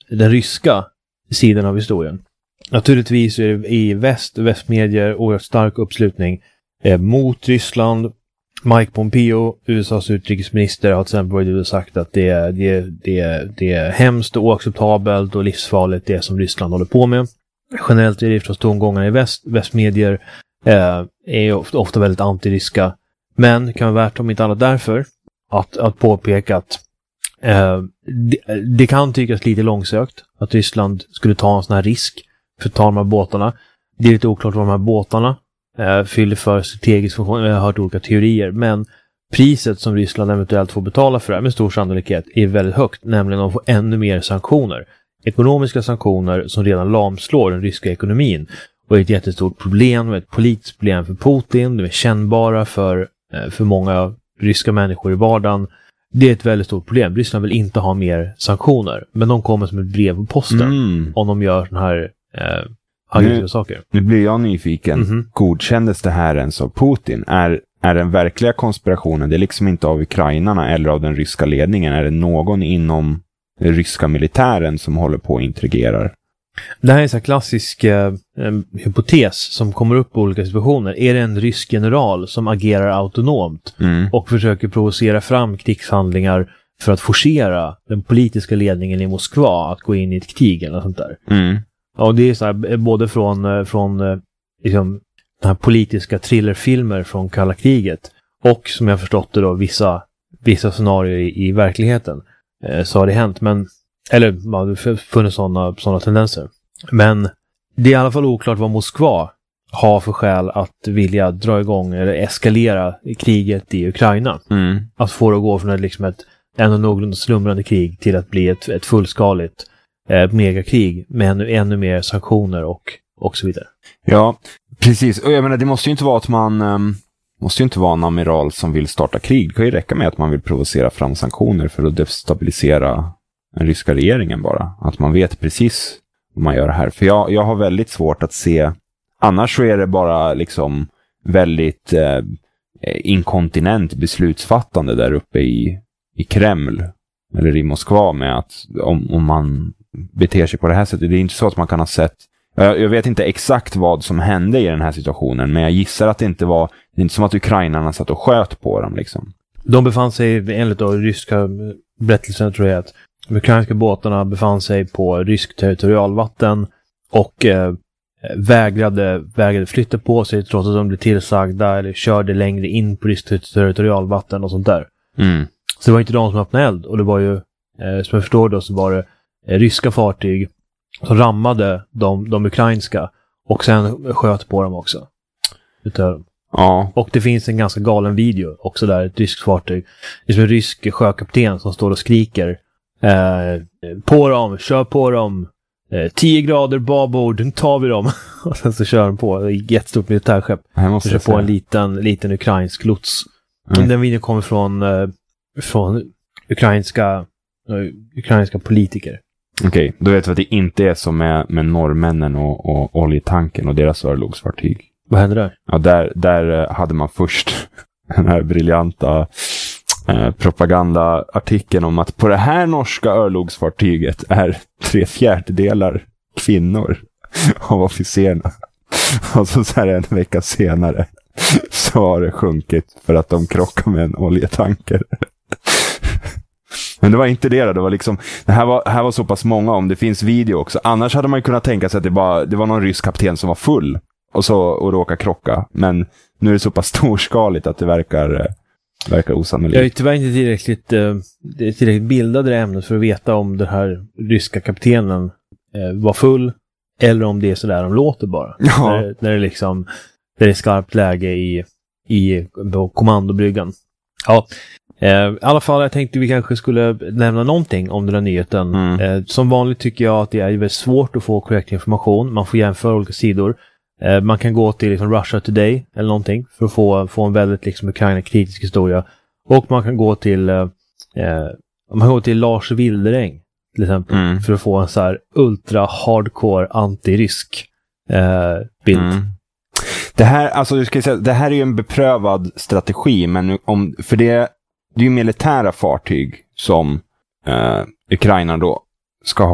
den ryska sidan av historien. Naturligtvis är det i västmedier oerhört stark uppslutning mot Ryssland. Mike Pompeo, USAs utrikesminister, har till exempel varit ute och sagt att det är hemskt och oacceptabelt och livsfarligt det som Ryssland håller på med. Generellt är det förstås tongångarna i västmedier är ofta väldigt antiryska, men kan vara värt om inte annat därför att påpeka att det kan tyckas lite långsökt att Ryssland skulle ta en sån här risk för att ta de här båtarna. Det är lite oklart vad de här båtarna fyller för strategisk funktion. Jag har hört olika teorier, men priset som Ryssland eventuellt får betala för det här med stor sannolikhet är väldigt högt, nämligen att de får ännu mer sanktioner. Ekonomiska sanktioner som redan lamslår den ryska ekonomin och är ett jättestort problem, ett politiskt problem för Putin. De är kännbara för många ryska människor i vardagen. Det är ett väldigt stort problem. Ryssland vill inte ha mer sanktioner, men de kommer som ett brev på posten om de gör såna här aggressiva saker. Nu blir jag nyfiken. Godkändes det här ens av Putin? Är den verkliga konspirationen, det är liksom inte av ukrainarna eller av den ryska ledningen? Är det någon inom den ryska militären som håller på och intrigerar? Det här är en sån här klassisk hypotes som kommer upp i olika situationer. Är det en rysk general som agerar autonomt och försöker provocera fram krigshandlingar för att forcera den politiska ledningen i Moskva att gå in i ett krig eller sånt där? Och det är så här, både från liksom, den här politiska thrillerfilmer från kalla kriget och som jag förstått det då vissa scenarier i verkligheten så har det hänt, men eller det funnits sådana tendenser. Men det är i alla fall oklart vad Moskva har för skäl att vilja dra igång eller eskalera kriget i Ukraina. Att få det att gå från ett ändå någorlunda slumrande krig till att bli ett fullskaligt megakrig med ännu mer sanktioner och så vidare. Ja, precis. Och jag menar, det måste ju inte vara att man måste ju inte vara en amiral som vill starta krig. Det kan ju räcka med att man vill provocera fram sanktioner för att destabilisera den ryska regeringen bara. Att man vet precis vad man gör här. För jag har väldigt svårt att se. Annars så är det bara liksom väldigt inkontinent beslutsfattande där uppe i Kreml eller i Moskva med att om man beter sig på det här sättet. Det är inte så att man kan ha sett. Jag vet inte exakt vad som hände i den här situationen, men jag gissar att det inte som att ukrainarna satt och sköt på dem liksom. De befann sig, enligt då ryska berättelsen tror jag, att de ukrainska båtarna befann sig på rysk territorialvatten och vägrade flytta på sig trots att de blev tillsagda eller körde längre in på rysk territorialvatten och sånt där. Så det var inte de som öppnade eld, och det var ju, som jag förstår då, så var det ryska fartyg som rammade de ukrainska och sen sköt på dem också. Ja. Och det finns en ganska galen video också där, ett ryskt fartyg. Det är som en rysk sjökapten som står och skriker på dem, kör på dem, 10 grader babord, nu tar vi dem. Och sen så kör de på ett jättestort militärskepp. Så kör på en liten ukrainsk lots. Den videon kommer från ukrainska politiker. Okej, då vet vi att det inte är som med norrmännen och oljetanken och deras örlogsfartyg. Vad hände där? Ja, där hade man först den här briljanta propagandaartikeln om att på det här norska örlogsfartyget är 3/4 kvinnor av officerarna. Och så här en vecka senare så har det sjunkit för att de krockar med en oljetanker. Men det var inte det. Det var liksom, det här var så pass många, om det finns video också. Annars hade man ju kunnat tänka sig att det var någon rysk kapten som var full och råkade krocka. Men nu är det så pass storskaligt att det verkar osannolikt. Jag är tyvärr inte tillräckligt bildad i det ämnet för att veta om den här ryska kaptenen var full eller om det är sådär de låter bara. Ja. När det liksom, det är skarpt läge på kommandobryggan. Ja. I alla fall, jag tänkte vi kanske skulle nämna någonting om den här nyheten. Som vanligt tycker jag att det är väldigt svårt att få korrekt information. Man får jämföra olika sidor. Man kan gå till liksom Russia Today eller någonting för att få en väldigt liksom Ukraina-kritisk historia. Och man kan gå till Lars Wilderäng till exempel för att få en så här ultra hardcore anti-rysk bild. Det här, alltså du ska säga, det här är ju en beprövad strategi, men för det är ju militära fartyg som Ukraina då ska ha